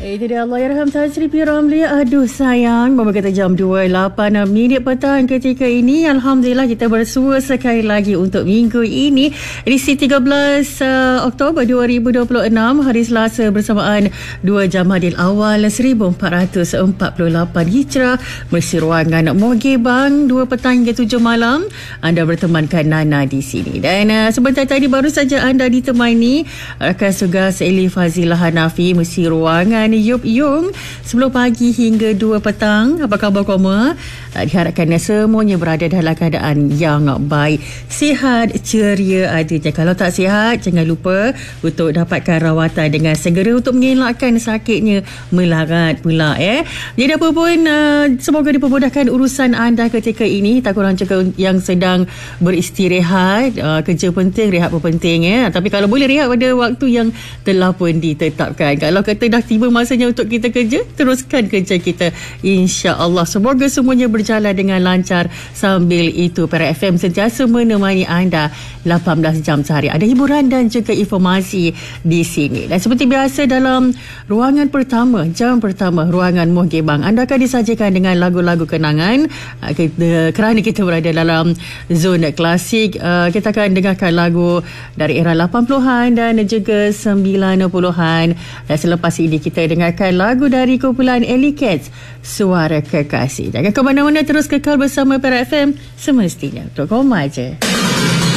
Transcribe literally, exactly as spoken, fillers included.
Itu dia Allahyarham Tan Sri P. Ramli. Aduh sayang, Mama kata jam dua lapan minit petang ketika ini. Alhamdulillah kita bersua sekali lagi untuk minggu ini, edisi tiga belas uh, Oktober dua ribu dua puluh enam, hari Selasa, bersamaan dua Jamadil Awal seribu empat ratus empat puluh lapan Hijrah. Mesti ruangan Moge Bang dua petang hingga tujuh malam. Anda bertemankan Nana di sini. Dan uh, sebentar tadi baru saja anda ditemani rakan tugas Eli Fazilah Hanafi, mesti ruangan Yup Yung sepuluh pagi hingga dua petang. Apa khabar koma? Diharapkan semuanya berada dalam keadaan yang baik, sihat, ceria adanya. Kalau tak sihat, jangan lupa untuk dapatkan rawatan dengan segera untuk mengelakkan sakitnya melarat pula eh. Jadi apa pun, uh, semoga dipermudahkan urusan anda ketika ini. Tak kurang juga yang sedang beristirahat, uh, kerja penting, rehat pun penting eh. Tapi kalau boleh rehat pada waktu yang telah pun ditetapkan. Kalau kata dah tiba masanya untuk kita kerja, teruskan kerja kita, insya-Allah. Semoga semuanya berjalan dengan lancar. Sambil itu Para F M sentiasa menemani anda lapan belas jam sehari. Ada hiburan dan juga informasi di sini. Dan seperti biasa dalam ruangan pertama, jam pertama ruangan Moge Bang, anda akan disajikan dengan lagu-lagu kenangan. Kita, kerana kita berada dalam zona klasik, kita akan dengarkan lagu dari era lapan puluhan dan juga sembilan puluhan. Dan selepas ini kita dengarkan lagu dari kumpulan Ellie Cats, Suara Kekasih. Jangan ke mana-mana, terus kekal bersama Para F M semestinya untuk koma je.